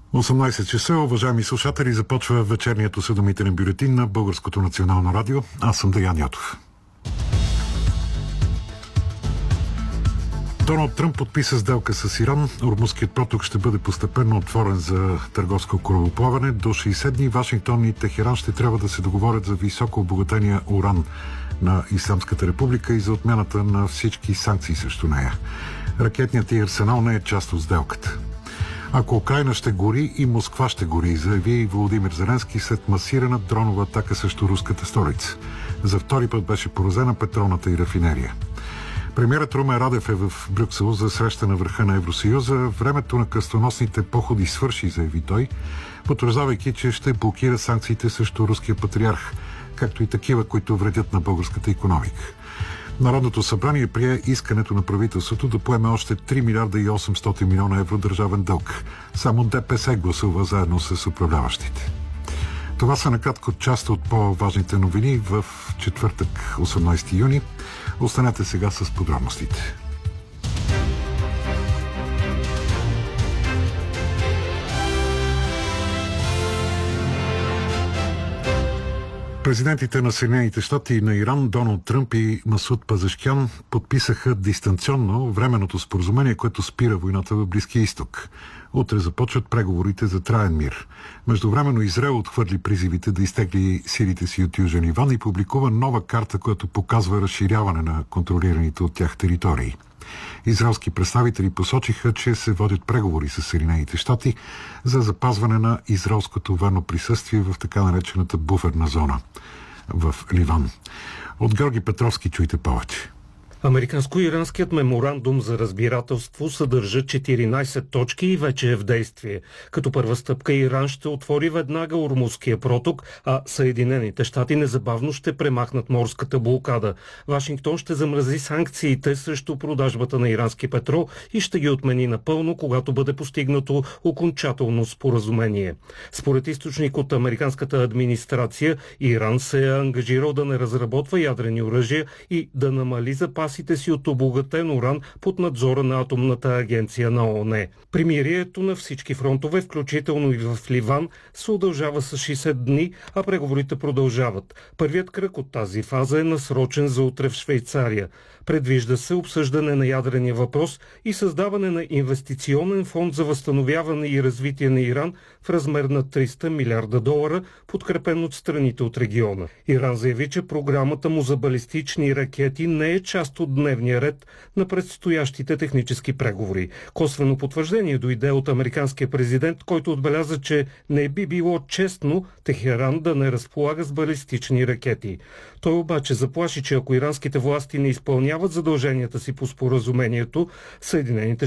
18 часа, уважаеми слушатели, започва вечерният осведомителен бюлетин на Българското национално радио. Аз съм Деян Ятов. Доналд Тръмп подписа сделка с Иран. Ормузският проток ще бъде постепенно отворен за търговско корабоплаване. До 60 дни Вашингтон и Техеран ще трябва да се договорят за високо обогатения уран на Исламската република и за отмяната на всички санкции срещу нея. Ракетният й арсенал не е част от сделката. Ако Украйна ще гори, и Москва ще гори, заяви Володимир Зеленски след масирана дронова атака срещу руската столица. За втори път беше поразена петролната и рафинерия. Премиерът Румен Радев е в Брюксел за среща на върха на Евросъюза. Времето на кръстоносните походи свърши, заяви той, потвърждавайки, че ще блокира санкциите срещу руския патриарх, както и такива, които вредят на българската икономика. Народното събрание прие искането на правителството да поеме още 3 милиарда и 800 милиона евро държавен дълг. Само ДПС гласува заедно с управляващите. Това са накратко част от по-важните новини в четвъртък, 18 юни. Останете сега с подробностите. Президентите на Съединените щати и на Иран Доналд Тръмп и Масуд Пазешкян подписаха дистанционно временното споразумение, което спира войната в Близкия изток. Утре започват преговорите за траен мир. Междувременно Израел отхвърли призивите да изтегли силите си от Южен Ливан и публикува нова карта, която показва разширяване на контролираните от тях територии. Израелски представители посочиха, че се водят преговори с Съединените щати за запазване на израелското военно присъствие в така наречената буферна зона в Ливан. От Георги Петровски чуйте повече. Американско-иранският меморандум за разбирателство съдържа 14 точки и вече е в действие. Като първа стъпка Иран ще отвори веднага Ормузския проток, а Съединените щати незабавно ще премахнат морската блокада. Вашингтон ще замрази санкциите срещу продажбата на ирански петрол и ще ги отмени напълно, когато бъде постигнато окончателно споразумение. Според източник от американската администрация, Иран се е ангажирал да не разработва ядрени оръжия и да намали запасите си от обогатен уран под надзора на Атомната агенция на ООН. Примирието на всички фронтове, включително и в Ливан, се удължава с 60 дни, а преговорите продължават. Първият кръг от тази фаза е насрочен за утре в Швейцария. Предвижда се обсъждане на ядрения въпрос и създаване на инвестиционен фонд за възстановяване и развитие на Иран в размер на $300 милиарда, подкрепен от страните от региона. Иран заяви, че програмата му за балистични ракети не е част от дневния ред на предстоящите технически преговори. Косвено потвърждение дойде от американския президент, който отбеляза, че не би било честно Техеран да не разполага с балистични ракети. Той обаче заплаши, че ако иранските власти не изпълняват задълженията си по споразумението, Съединените